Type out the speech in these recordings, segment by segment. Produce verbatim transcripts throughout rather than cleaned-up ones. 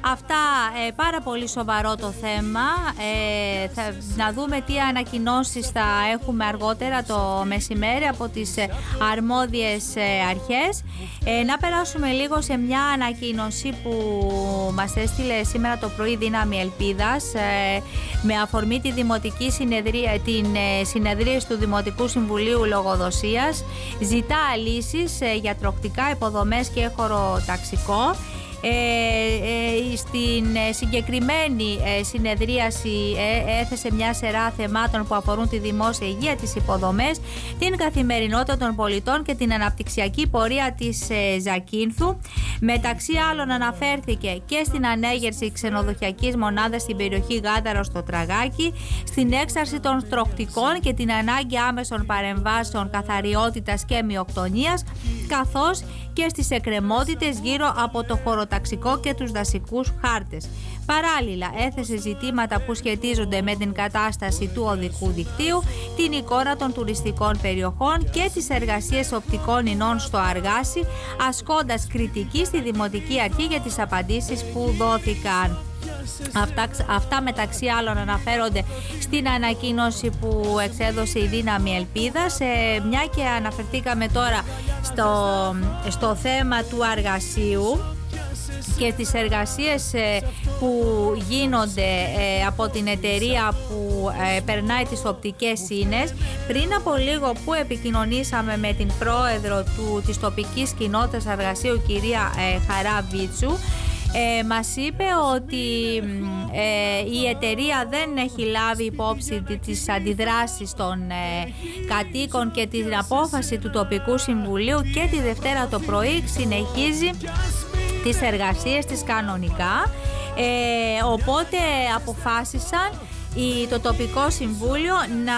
Αυτά, ε, πάρα πολύ σοβαρό το θέμα. Ε, θα, να δούμε τι ανακοινώσεις θα έχουμε αργότερα το μεσημέρι από τις ε, αρμόδιες ε, αρχές. Ε, να περάσουμε λίγο σε μια ανακοίνωση που μας έστειλε σήμερα το πρωί Δύναμη Ελπίδας ε, με αφορμή τη δημοτική συνεδρία, την ε, συνεδρίαση του Δημοτικού Συμβουλίου Λογοδοσίας. Ζητά λύσεις ε, για τροκτικά, υποδομές και χωροταξικό. Ε, ε, στην ε, συγκεκριμένη ε, συνεδρίαση ε, έθεσε μια σειρά θεμάτων που αφορούν τη δημόσια υγεία, τις υποδομές, την καθημερινότητα των πολιτών και την αναπτυξιακή πορεία της ε, Ζακίνθου. Μεταξύ άλλων αναφέρθηκε και στην ανέγερση ξενοδοχειακής μονάδας στην περιοχή Γάνταρο στο Τραγάκι, στην έξαρση των στροκτικών και την ανάγκη άμεσων παρεμβάσεων καθαριότητας και μειοκτονίας, καθώς και στις εκκρεμότητες γύρω από το χωροταξικό και τους δασικούς χάρτες. Παράλληλα, έθεσε ζητήματα που σχετίζονται με την κατάσταση του οδικού δικτύου, την εικόνα των τουριστικών περιοχών και τις εργασίες οπτικών ινών στο Αργάσι, ασκώντας κριτική στη Δημοτική Αρχή για τις απαντήσεις που δόθηκαν. Αυτά, αυτά μεταξύ άλλων αναφέρονται στην ανακοίνωση που εξέδωσε η Δύναμη Ελπίδας. Ε, μια και αναφερθήκαμε τώρα στο, στο θέμα του αργασίου και τις εργασίες ε, που γίνονται ε, από την εταιρεία που ε, περνάει τις οπτικές ίνες. Πριν από λίγο που επικοινωνήσαμε με την πρόεδρο του, της τοπικής κοινότητας Αργασίου, κυρία ε, Χαρά Βίτσου, Ε, μας είπε ότι ε, η εταιρεία δεν έχει λάβει υπόψη τις αντιδράσεις των ε, κατοίκων και την απόφαση του τοπικού συμβουλίου και τη Δευτέρα το πρωί συνεχίζει τις εργασίες της κανονικά, ε, οπότε αποφάσισαν το τοπικό συμβούλιο να,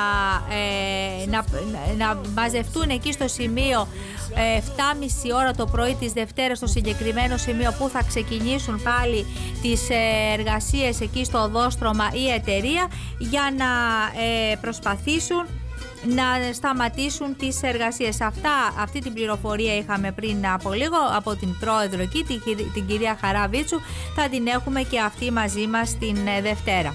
ε, να, να μαζευτούν εκεί στο σημείο επτά και μισή ώρα το πρωί της Δευτέρας, στο συγκεκριμένο σημείο που θα ξεκινήσουν πάλι τις εργασίες εκεί στο οδόστρωμα η εταιρεία, για να ε, προσπαθήσουν να σταματήσουν τις εργασίες. Αυτά, αυτή την πληροφορία είχαμε πριν από λίγο από την πρόεδρο εκεί, την, την κυρία Χαρά Βίτσου. Θα την έχουμε και αυτή μαζί μας την Δευτέρα.